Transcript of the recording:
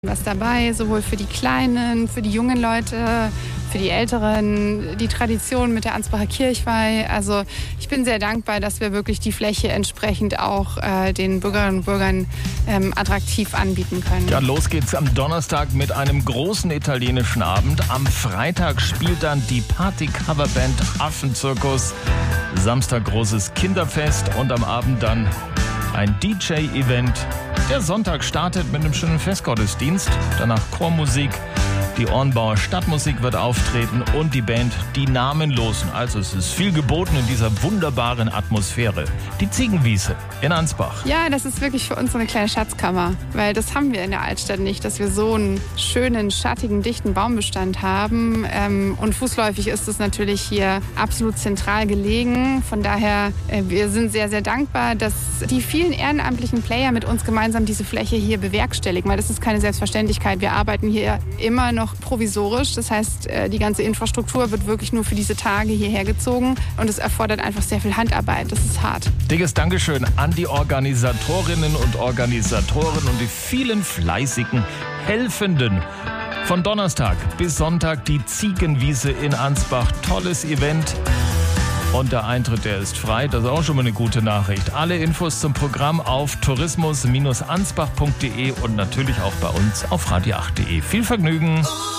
Was dabei, sowohl für die Kleinen, für die jungen Leute, für die Älteren, die Tradition mit der Ansbacher Kirchweih. Also ich bin sehr dankbar, dass wir wirklich die Fläche entsprechend auch den Bürgerinnen und Bürgern attraktiv anbieten können. Ja, los geht's am Donnerstag mit einem großen italienischen Abend. Am Freitag spielt dann die Party-Coverband Affenzirkus. Samstag großes Kinderfest und am Abend dann ein DJ-Event. Der Sonntag startet mit einem schönen Festgottesdienst, danach Chormusik, die Ornbauer Stadtmusik wird auftreten und die Band Die Namenlosen. Also es ist viel geboten in dieser wunderbaren Atmosphäre. Die Ziegenwiese in Ansbach. Ja, das ist wirklich für uns so eine kleine Schatzkammer, weil das haben wir in der Altstadt nicht, dass wir so einen schönen, schattigen, dichten Baumbestand haben. Und fußläufig ist es natürlich hier absolut zentral gelegen. Von daher, wir sind sehr, sehr dankbar, dass die vielen ehrenamtlichen Player mit uns gemeinsam diese Fläche hier bewerkstelligen, weil das ist keine Selbstverständlichkeit. Wir arbeiten hier immer noch provisorisch. Das heißt, die ganze Infrastruktur wird wirklich nur für diese Tage hierher gezogen und es erfordert einfach sehr viel Handarbeit. Das ist hart. Dickes Dankeschön an die Organisatorinnen und Organisatoren und die vielen fleißigen Helfenden. Von Donnerstag bis Sonntag die Ziegenwiese in Ansbach. Tolles Event. Und der Eintritt, der ist frei. Das ist auch schon mal eine gute Nachricht. Alle Infos zum Programm auf tourismus-ansbach.de und natürlich auch bei uns auf radio8.de. Viel Vergnügen!